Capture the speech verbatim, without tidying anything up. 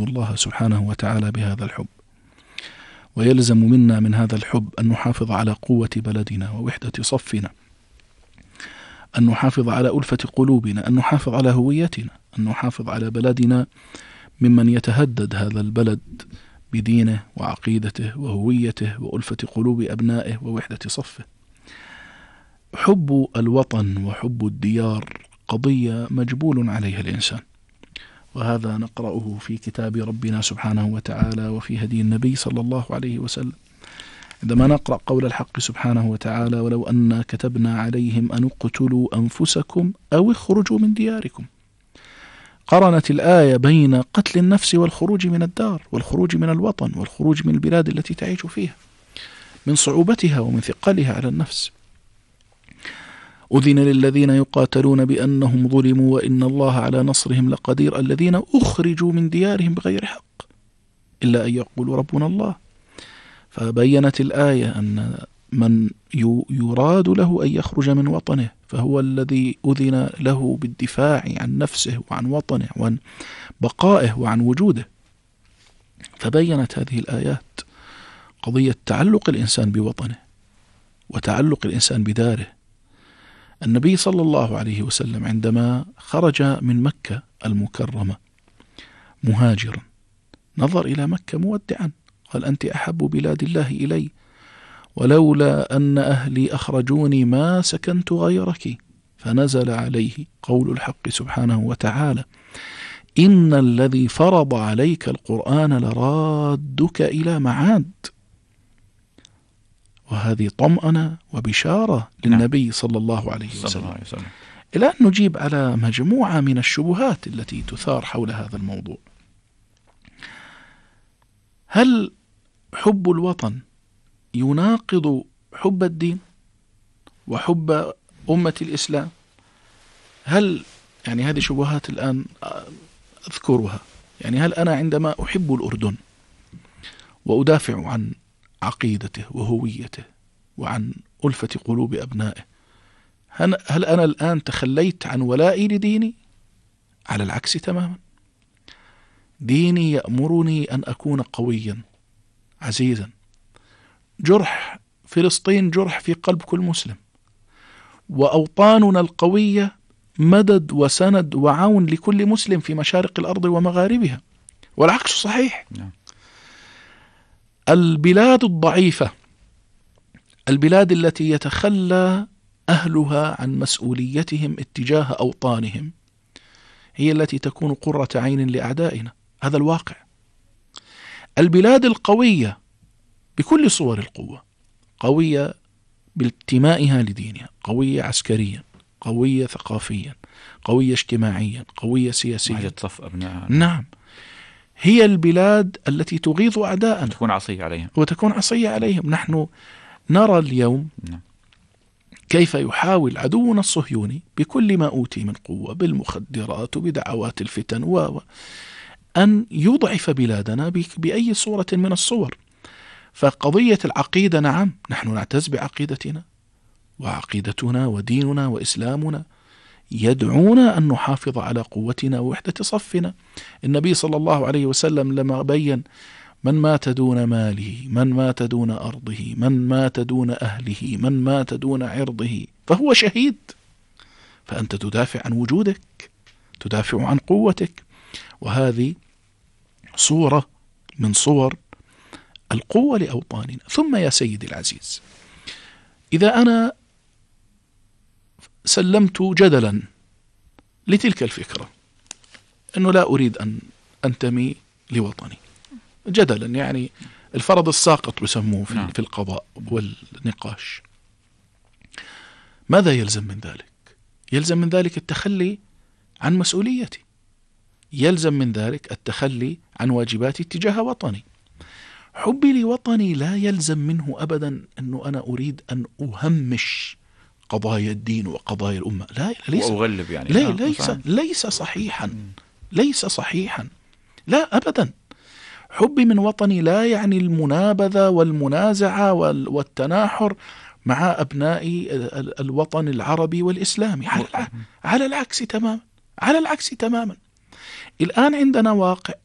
الله سبحانه وتعالى بهذا الحب، ويلزم منا من هذا الحب أن نحافظ على قوة بلدنا ووحدة صفنا، أن نحافظ على ألفة قلوبنا، أن نحافظ على هويتنا، أن نحافظ على بلدنا ممن يتهدد هذا البلد بدينه وعقيدته وهويته وألفة قلوب أبنائه ووحدة صفه. حب الوطن وحب الديار قضية مجبول عليها الإنسان، وهذا نقرأه في كتاب ربنا سبحانه وتعالى وفي هدي النبي صلى الله عليه وسلم، عندما نقرأ قول الحق سبحانه وتعالى: ولو أن كتبنا عليهم أن اقتلوا أنفسكم أو اخرجوا من دياركم. قرنت الآية بين قتل النفس والخروج من الدار والخروج من الوطن والخروج من البلاد التي تعيش فيها، من صعوبتها ومن ثقلها على النفس. أذن للذين يقاتلون بأنهم ظلموا وإن الله على نصرهم لقدير، الذين أخرجوا من ديارهم بغير حق إلا أن يقولوا ربنا الله. فبينت الآية أن من يراد له أن يخرج من وطنه فهو الذي أذن له بالدفاع عن نفسه وعن وطنه وعن بقائه وعن وجوده. فبينت هذه الآيات قضية تعلق الإنسان بوطنه وتعلق الإنسان بداره. النبي صلى الله عليه وسلم عندما خرج من مكة المكرمة مهاجرا نظر إلى مكة مودعا، قال: أنت أحب بلاد الله إلي، ولولا أن أهلي أخرجوني ما سكنت غيرك. فنزل عليه قول الحق سبحانه وتعالى: إن الذي فرض عليك القرآن لرادك إلى معاد. وهذه طمأنة وبشارة للنبي صلى الله عليه وسلم، إلى أن نجيب على مجموعة من الشبهات التي تثار حول هذا الموضوع. هل حب الوطن يناقض حب الدين وحب أمة الإسلام؟ هل يعني هذه شبهات الآن أذكرها. يعني هل أنا عندما أحب الأردن وأدافع عن عقيدته وهويته وعن ألفة قلوب أبنائه، هل أنا الآن تخليت عن ولائي لديني؟ على العكس تماما. ديني يأمرني أن أكون قويا عزيزا. جرح فلسطين جرح في قلب كل مسلم، وأوطاننا القوية مدد وسند وعون لكل مسلم في مشارق الأرض ومغاربها، والعكس صحيح. البلاد الضعيفة، البلاد التي يتخلى أهلها عن مسؤوليتهم اتجاه أوطانهم، هي التي تكون قرة عين لأعدائنا. هذا الواقع. البلاد القوية بكل صور القوة، قوية بانتمائها لدينها، قوية عسكريا، قوية ثقافيا، قوية اجتماعيا، قوية سياسيا، صف أبنائها. نعم، هي البلاد التي تغيظ أعداءنا وتكون عصية عليهم وتكون عصية عليهم. نحن نرى اليوم نعم. كيف يحاول عدونا الصهيوني بكل ما أوتي من قوة، بالمخدرات وبدعوات الفتن و أن يضعف بلادنا بأي صورة من الصور. فقضية العقيدة، نعم، نحن نعتز بعقيدتنا، وعقيدتنا وديننا وإسلامنا يدعونا أن نحافظ على قوتنا ووحدة صفنا. النبي صلى الله عليه وسلم لما بين: من مات دون ماله، من مات دون أرضه، من مات دون أهله، من مات دون عرضه فهو شهيد. فأنت تدافع عن وجودك، تدافع عن قوتك، وهذه صورة من صور القوة لأوطاننا. ثم يا سيدي العزيز، إذا أنا سلمت جدلا لتلك الفكرة أنه لا أريد أن أنتمي لوطني، جدلا يعني الفرض الساقط بسموه في, في القضاء والنقاش، ماذا يلزم من ذلك؟ يلزم من ذلك التخلي عن مسؤوليتي، يلزم من ذلك التخلي عن واجباتي تجاه وطني. حبي لوطني لا يلزم منه أبدا أنه أنا أريد أن أهمش قضايا الدين وقضايا الأمة، لا ليس وأغلب يعني لا ليس ليس صحيحا، ليس صحيحا، لا أبدا. حبي من وطني لا يعني المنابذة والمنازعة والتناحر مع أبناء الوطن العربي والإسلامي، على على العكس تماما، على العكس تماما. الآن عندنا واقع